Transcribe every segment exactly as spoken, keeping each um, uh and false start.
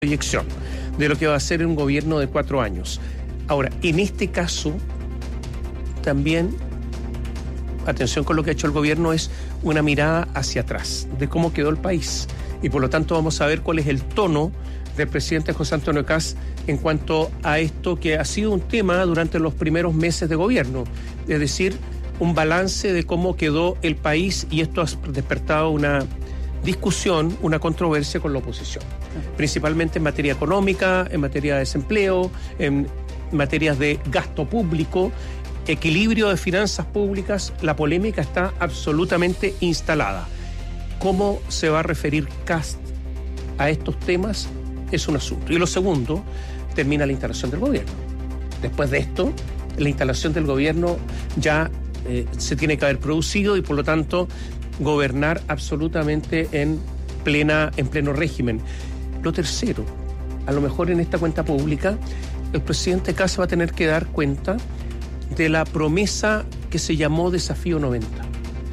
proyección de lo que va a ser un gobierno de cuatro años. Ahora, en este caso, también, atención con lo que ha hecho el gobierno, es una mirada hacia atrás, de cómo quedó el país. Y por lo tanto vamos a ver cuál es el tono del presidente José Antonio Kast en cuanto a esto que ha sido un tema durante los primeros meses de gobierno. Es decir, un balance de cómo quedó el país, y esto ha despertado una discusión, una controversia con la oposición, principalmente en materia económica, en materia de desempleo, en materias de gasto público, equilibrio de finanzas públicas. La polémica está absolutamente instalada. ¿Cómo se va a referir Kast a estos temas? Es un asunto. Y lo segundo, termina la instalación del gobierno. Después de esto, la instalación del gobierno ya eh, se tiene que haber producido y por lo tanto gobernar absolutamente en plena, en pleno régimen. Lo tercero, a lo mejor en esta cuenta pública, el presidente Kast va a tener que dar cuenta de la promesa que se llamó Desafío noventa.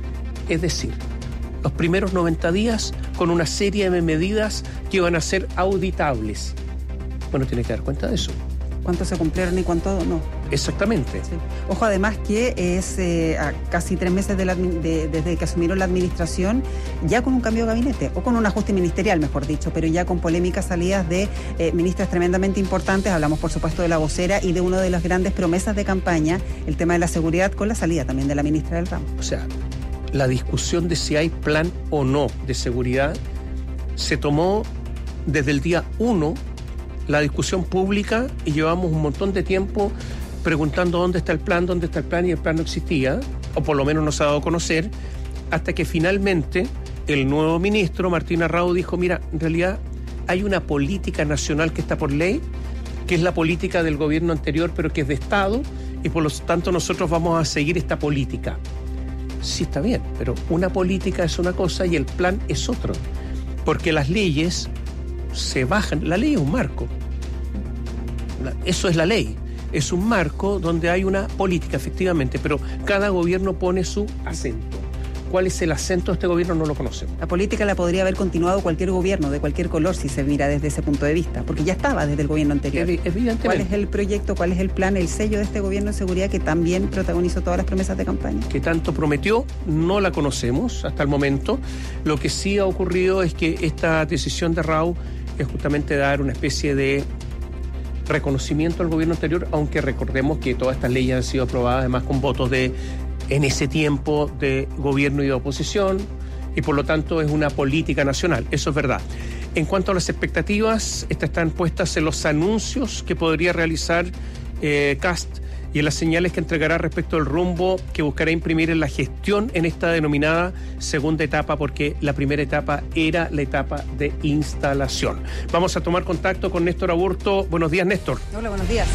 Es decir, los primeros noventa días con una serie de medidas que van a ser auditables. Bueno, tiene que dar cuenta de eso. ¿Cuántos se cumplieron y cuántos no? Exactamente. Sí. Ojo, además que es eh, a casi tres meses de la, de, desde que asumieron la administración, ya con un cambio de gabinete, o con un ajuste ministerial, mejor dicho, pero ya con polémicas salidas de eh, ministras tremendamente importantes. Hablamos, por supuesto, de la vocera y de una de las grandes promesas de campaña, el tema de la seguridad, con la salida también de la ministra del ramo. O sea, la discusión de si hay plan o no de seguridad se tomó desde el día uno, la discusión pública, y llevamos un montón de tiempo preguntando dónde está el plan, dónde está el plan, y el plan no existía, o por lo menos no se ha dado a conocer, hasta que finalmente el nuevo ministro, Martín Arrau, dijo, mira, en realidad hay una política nacional que está por ley, que es la política del gobierno anterior, pero que es de Estado, y por lo tanto nosotros vamos a seguir esta política. Sí, está bien, pero una política es una cosa y el plan es otro, porque las leyes se bajan. La ley es un marco, eso es la ley, es un marco donde hay una política, efectivamente, pero cada gobierno pone su acento. ¿Cuál es el acento de este gobierno? No lo conocemos. La política la podría haber continuado cualquier gobierno, de cualquier color, si se mira desde ese punto de vista, porque ya estaba desde el gobierno anterior. Evidentemente. ¿Cuál es el proyecto, cuál es el plan, el sello de este gobierno de seguridad que también protagonizó todas las promesas de campaña? Que tanto prometió, no la conocemos hasta el momento. Lo que sí ha ocurrido es que esta decisión de Arrau es justamente dar una especie de reconocimiento al gobierno anterior, aunque recordemos que todas estas leyes han sido aprobadas además con votos de, en ese tiempo, de gobierno y de oposición, y por lo tanto es una política nacional, eso es verdad. En cuanto a las expectativas, estas están puestas en los anuncios que podría realizar eh, Kast y en las señales que entregará respecto al rumbo que buscará imprimir en la gestión en esta denominada segunda etapa, porque la primera etapa era la etapa de instalación. Vamos a tomar contacto con Néstor Aburto. Buenos días, Néstor. Hola, buenos días.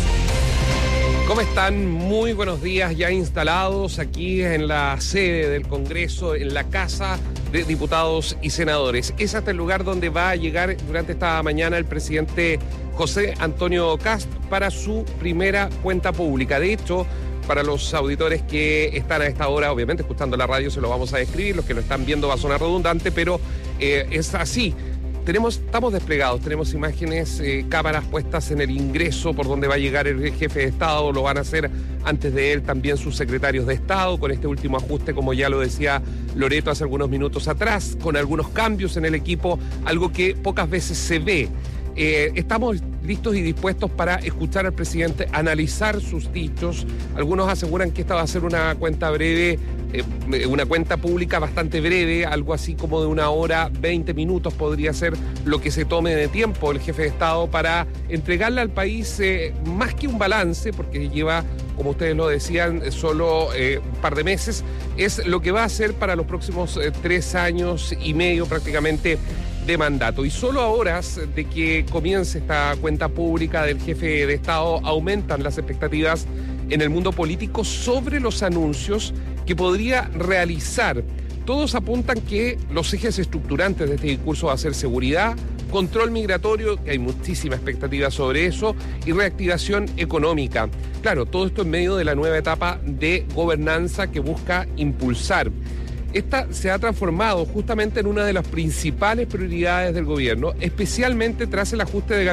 ¿Cómo están? Muy buenos días, ya instalados aquí en la sede del Congreso, en la Casa de Diputados y Senadores. Es hasta el lugar donde va a llegar durante esta mañana el presidente José Antonio Kast para su primera cuenta pública. De hecho, para los auditores que están a esta hora, obviamente escuchando la radio, se lo vamos a describir. Los que lo están viendo va a sonar redundante, pero eh, es así. Tenemos, estamos desplegados, tenemos imágenes, eh, cámaras puestas en el ingreso por donde va a llegar el jefe de Estado, lo van a hacer antes de él también sus secretarios de Estado, con este último ajuste, como ya lo decía Loreto hace algunos minutos atrás, con algunos cambios en el equipo, algo que pocas veces se ve. Eh, estamos listos y dispuestos para escuchar al presidente, analizar sus dichos. Algunos aseguran que esta va a ser una cuenta breve, eh, una cuenta pública bastante breve, algo así como de una hora, veinte minutos podría ser lo que se tome de tiempo el jefe de Estado para entregarle al país eh, más que un balance, porque lleva, como ustedes lo decían, solo eh, un par de meses, es lo que va a hacer para los próximos eh, tres años y medio prácticamente de mandato. Y solo a horas de que comience esta cuenta pública del jefe de Estado aumentan las expectativas en el mundo político sobre los anuncios que podría realizar. Todos apuntan que los ejes estructurantes de este discurso va a ser seguridad, control migratorio, que hay muchísima expectativa sobre eso, y reactivación económica. Claro, todo esto en medio de la nueva etapa de gobernanza que busca impulsar. esta se ha transformado justamente en una de las principales prioridades del gobierno, especialmente tras el ajuste de